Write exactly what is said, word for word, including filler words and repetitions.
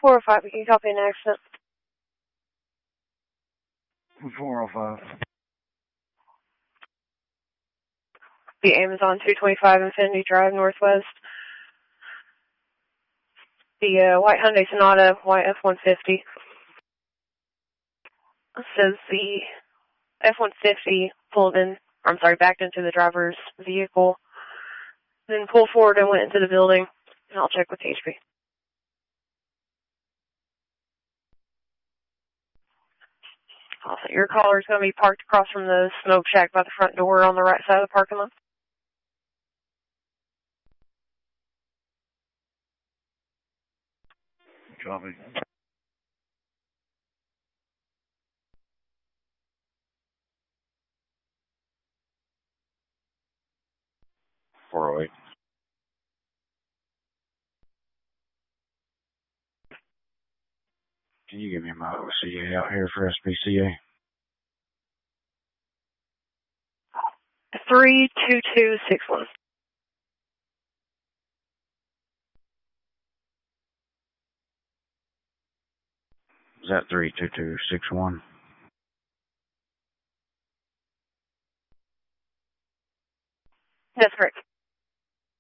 four oh five, you can copy an accident. four oh five. The Amazon two twenty-five Infinity Drive Northwest. The uh, white Hyundai Sonata, white F one fifty. It says the F one fifty pulled in, I'm sorry, backed into the driver's vehicle, then pulled forward and went into the building, and I'll check with H P. Also, your caller is going to be parked across from the smoke shack by the front door on the right side of the parking lot. Copy. four oh eight. Can you give me my O C A out here for S P C A? three two two six one. Is that three two two six one? That's correct.